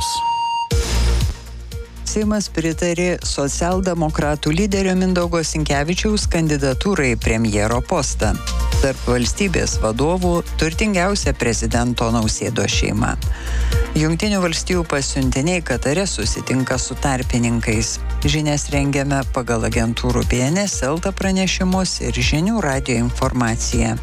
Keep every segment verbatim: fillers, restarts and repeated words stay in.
Žinios. Seimas pritarė socialdemokratų lyderio Mindaugo Sinkevičiaus kandidatūrai premjero postą. Tarp valstybės vadovų turtingiausia prezidento Nausėdos šeima. Jungtinių valstijų pasiuntiniai Katare susitinka su tarpininkais. Žinias rengiame pagal agentūrų B N S L T pranešimus ir žinių radijo informaciją.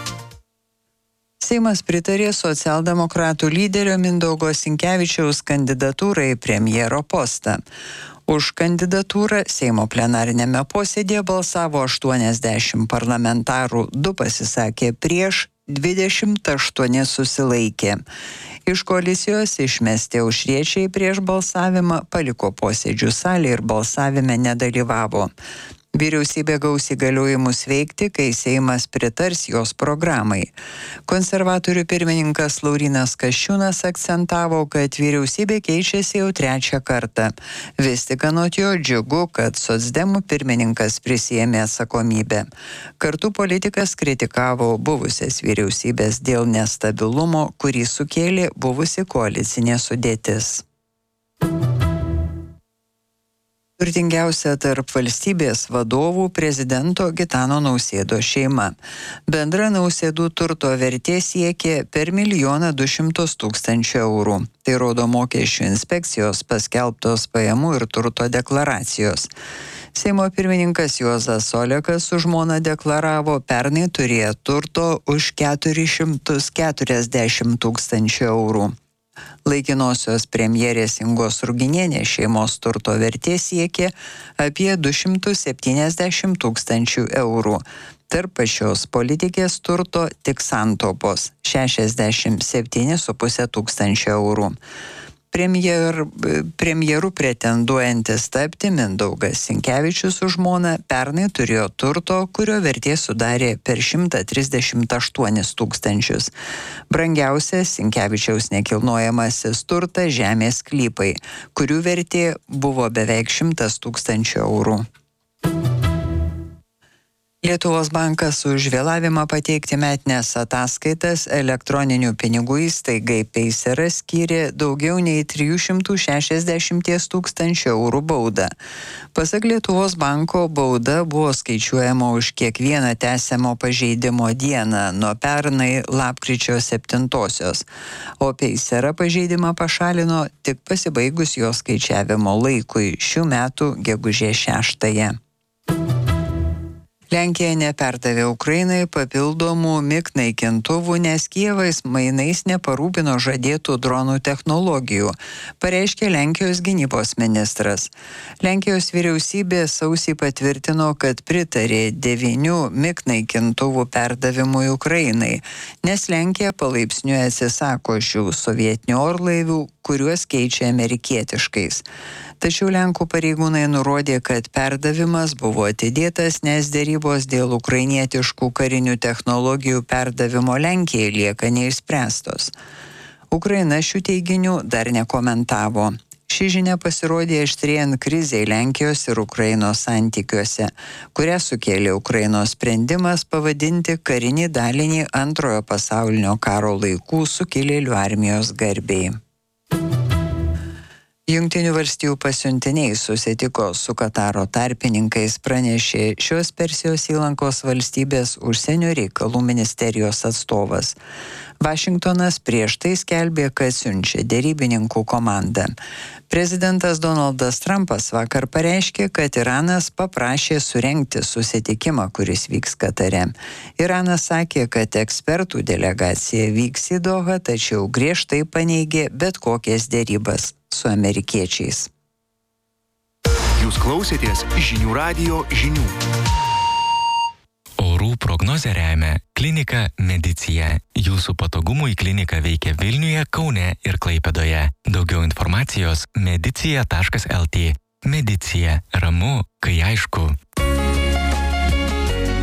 Seimas pritarė socialdemokratų lyderio Mindaugo Sinkevičiaus kandidatūrai premjero postą. Už kandidatūrą Seimo plenarinėme posėdėje balsavo aštuoniasdešimt parlamentarų, du pasisakė prieš, dvidešimt aštuoni susilaikė. Iš koalicijos išmesti aušriečiai prieš balsavimą paliko posėdžių salę ir balsavime nedalyvavo. Vyriausybė gaus įgaliojimus veikti, kai Seimas pritars jos programai. Konservatorių pirmininkas Laurynas Kasčiūnas akcentavo, kad vyriausybė keičiasi jau trečią kartą. Vis tik anot jo džiugu, kad socdemų pirmininkas prisiėmė atsakomybę. Kartu politikas kritikavo buvusias vyriausybės dėl nestabilumo, kurį sukėlė buvusi koalicinė sudėtis. Turtingiausia tarp valstybės vadovų prezidento Gitano Nausėdos šeima. Bendra Nausėdų turto vertė siekė per milijoną du šimtus tūkstančių eurų. Tai rodo mokesčių inspekcijos paskelbtos pajamų ir turto deklaracijos. Seimo pirmininkas Juozas Olekas su žmona deklaravo pernai turėję turto už keturis šimtus keturiasdešimt tūkstančių eurų. Laikinosios premjerės Ingos Ruginienės šeimos turto vertė siekė apie du šimtus septyniasdešimt tūkstančių eurų. Tarp pačios politikės turto tik santaupos šešiasdešimt septyni su puse tūkstančio eurų. Premjer, premjeru pretenduojantis tapti Mindaugas Sinkevičius su žmona pernai turėjo turto, kurio vertė sudarė per šimtą trisdešimt aštuonis tūkstančius. Brangiausias Sinkevičiaus nekilnojamasis turtas žemės sklypai, kurių vertė buvo beveik šimtas tūkstančių eurų. Lietuvos bankas už vėlavimą pateikti metines ataskaitas elektroninių pinigų įstaigai Paysera skyrė daugiau nei trijų šimtų šešiasdešimt tūkstančių eurų baudą. Pasak Lietuvos banko, bauda buvo skaičiuojama už kiekvieną tęsiamo pažeidimo dieną nuo pernai lapkričio septintosios, o Paysera pažeidimą pašalino tik pasibaigus jo skaičiavimo laikui šių metų gegužės šeštąją. Lenkija neperdavė Ukrainai papildomų MiG naikintuvų, nes Kijevas mainais neparūpino žadėtų dronų technologijų, pareiškė Lenkijos gynybos ministras. Lenkijos vyriausybė sausį patvirtino, kad pritarė devynių MiG naikintuvų perdavimui Ukrainai, nes Lenkija palaipsniui atsisako šių sovietinių orlaivių, kuriuos keičia amerikietiškais. Tačiau Lenkų pareigūnai nurodė, kad perdavimas buvo atidėtas, nes dėrybos dėl ukrainietiškų karinių technologijų perdavimo Lenkijai lieka neišspręstos. Ukraina šių teiginių dar nekomentavo. Ši žinia pasirodė aštrėjant krizei Lenkijos ir Ukrainos santykiuose, kurią sukėlė Ukrainos sprendimas pavadinti karinį dalinį antrojo pasaulinio karo laikų sukilėlių armijos garbei. Jungtinių valstijų pasiuntiniai susitiko su Kataro tarpininkais, pranešė šios Persijos įlankos valstybės užsienio reikalų ministerijos atstovas. Vašingtonas prieš tai skelbė, kad siunčia derybininkų komandą. Prezidentas Donaldas Trumpas vakar pareiškė, kad Iranas paprašė surengti susitikimą, kuris vyks Katare. Iranas sakė, kad ekspertų delegacija vyks į Dohą, tačiau griežtai paneigė bet kokias derybas su amerikiečiais. Jūs klausėtės žinių radijo žinių. Orų prognozę remia klinika Medicija. Jūsų patogumui klinika veikia Vilniuje, Kaune ir Klaipėdoje. Daugiau informacijos medicija taškas el tė. Medicija. Ramu, kai aišku.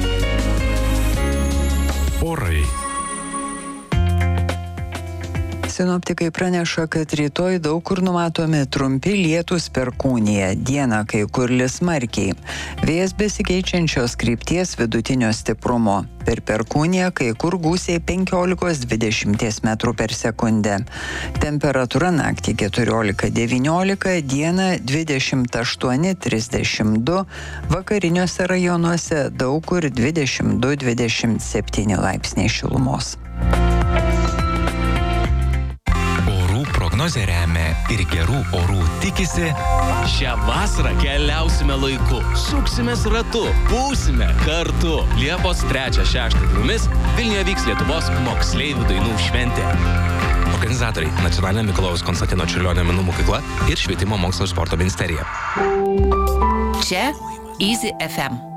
Orai. Sinoptikai praneša, kad rytoj daug kur numatomi trumpi lietūs perkūnija, dieną kai kur lis smarkiai. Vėjas besikeičiančios krypties vidutinio stiprumo. Per perkūniją kai kur gūsiai penkiolika dvidešimt metrų per sekundę. Temperatūra naktį keturiolika devyniolika, dieną dvidešimt aštuoni trisdešimt du, vakariniuose rajonuose daug kur dvidešimt du dvidešimt septyni laipsniai šilumos. Prognozė remia ir gerų orų tikisi. Šią vasarą keliausime laiku, suksimės ratu, būsime kartu. Liepos trečią šeštą dienomis Vilniuje vyks Lietuvos moksleivių dainų šventė. Organizatoriai – Nacionalinė Mikalojaus Konstantino Čiurlionio menų mokykla ir Švietimo mokslo ir sporto ministerija. Čia Easy F M.